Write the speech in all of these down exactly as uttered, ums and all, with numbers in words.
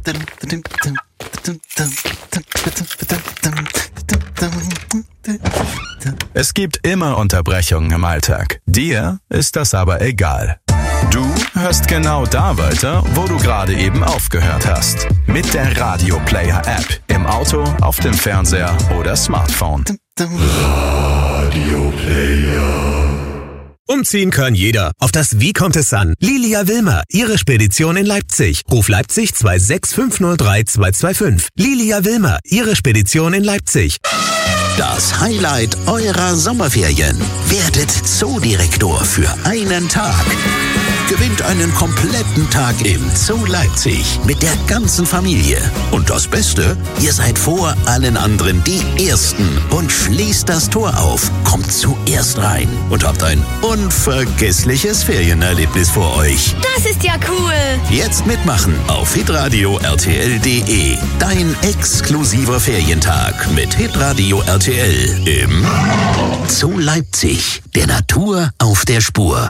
Es gibt immer Unterbrechungen im Alltag. Dir ist das aber egal. Du hörst genau da weiter, wo du gerade eben aufgehört hast. Mit der Radio Player App. Im Auto, auf dem Fernseher oder Smartphone. Radio Player. Umziehen kann jeder. Auf das Wie kommt es an? Lilia Wilmer, Ihre Spedition in Leipzig. Ruf Leipzig zwei sechs fünf null drei zwei zwei fünf. Lilia Wilmer, Ihre Spedition in Leipzig. Das Highlight eurer Sommerferien. Werdet Zoodirektor für einen Tag. Gewinnt einen kompletten Tag im Zoo Leipzig mit der ganzen Familie. Und das Beste, ihr seid vor allen anderen die Ersten und schließt das Tor auf, kommt zuerst rein und habt ein unvergessliches Ferienerlebnis vor euch. Das ist ja cool. Jetzt mitmachen auf hitradio r t l punkt d e. Dein exklusiver Ferientag mit Hitradio R T L im Zoo Leipzig. Der Natur auf der Spur.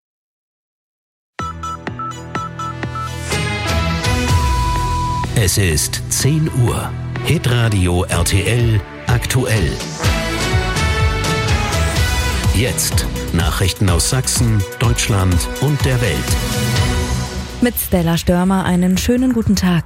Es ist zehn Uhr. Hitradio R T L aktuell. Jetzt Nachrichten aus Sachsen, Deutschland und der Welt. Mit Stella Störmer einen schönen guten Tag.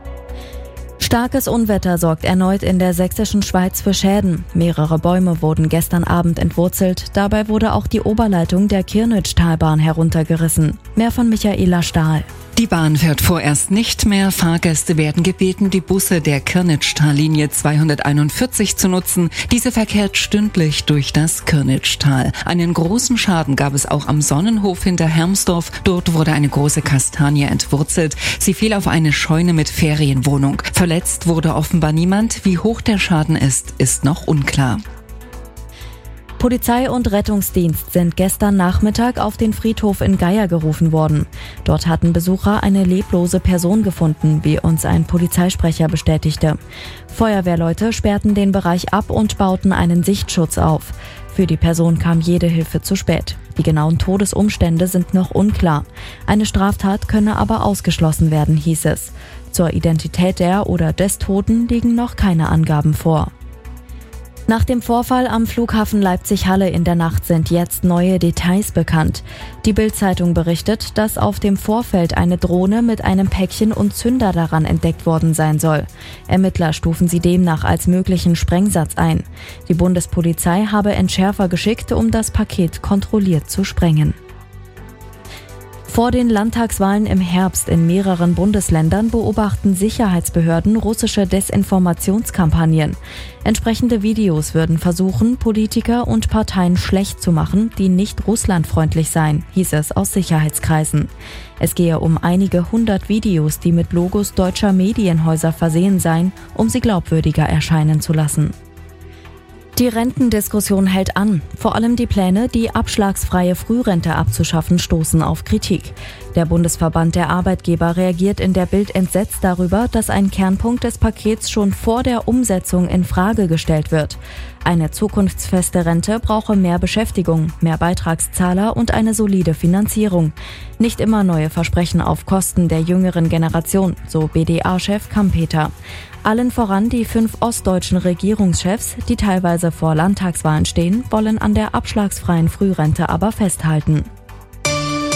Starkes Unwetter sorgt erneut in der sächsischen Schweiz für Schäden. Mehrere Bäume wurden gestern Abend entwurzelt. Dabei wurde auch die Oberleitung der Kirnitschtalbahn heruntergerissen. Mehr von Michaela Stahl. Die Bahn fährt vorerst nicht mehr. Fahrgäste werden gebeten, die Busse der Kirnitschtallinie zweihunderteinundvierzig zu nutzen. Diese verkehrt stündlich durch das Kirnitschtal. Einen großen Schaden gab es auch am Sonnenhof hinter Hermsdorf. Dort wurde eine große Kastanie entwurzelt. Sie fiel auf eine Scheune mit Ferienwohnung. Verletzt wurde offenbar niemand. Wie hoch der Schaden ist, ist noch unklar. Polizei und Rettungsdienst sind gestern Nachmittag auf den Friedhof in Geier gerufen worden. Dort hatten Besucher eine leblose Person gefunden, wie uns ein Polizeisprecher bestätigte. Feuerwehrleute sperrten den Bereich ab und bauten einen Sichtschutz auf. Für die Person kam jede Hilfe zu spät. Die genauen Todesumstände sind noch unklar. Eine Straftat könne aber ausgeschlossen werden, hieß es. Zur Identität der oder des Toten liegen noch keine Angaben vor. Nach dem Vorfall am Flughafen Leipzig-Halle in der Nacht sind jetzt neue Details bekannt. Die Bild-Zeitung berichtet, dass auf dem Vorfeld eine Drohne mit einem Päckchen und Zünder daran entdeckt worden sein soll. Ermittler stufen sie demnach als möglichen Sprengsatz ein. Die Bundespolizei habe Entschärfer geschickt, um das Paket kontrolliert zu sprengen. Vor den Landtagswahlen im Herbst in mehreren Bundesländern beobachten Sicherheitsbehörden russische Desinformationskampagnen. Entsprechende Videos würden versuchen, Politiker und Parteien schlecht zu machen, die nicht russlandfreundlich seien, hieß es aus Sicherheitskreisen. Es gehe um einige hundert Videos, die mit Logos deutscher Medienhäuser versehen seien, um sie glaubwürdiger erscheinen zu lassen. Die Rentendiskussion hält an. Vor allem die Pläne, die abschlagsfreie Frührente abzuschaffen, stoßen auf Kritik. Der Bundesverband der Arbeitgeber reagiert in der Bild entsetzt darüber, dass ein Kernpunkt des Pakets schon vor der Umsetzung in Frage gestellt wird. Eine zukunftsfeste Rente brauche mehr Beschäftigung, mehr Beitragszahler und eine solide Finanzierung. Nicht immer neue Versprechen auf Kosten der jüngeren Generation, so B D A-Chef Kampeter. Allen voran die fünf ostdeutschen Regierungschefs, die teilweise vor Landtagswahlen stehen, wollen an der abschlagsfreien Frührente aber festhalten.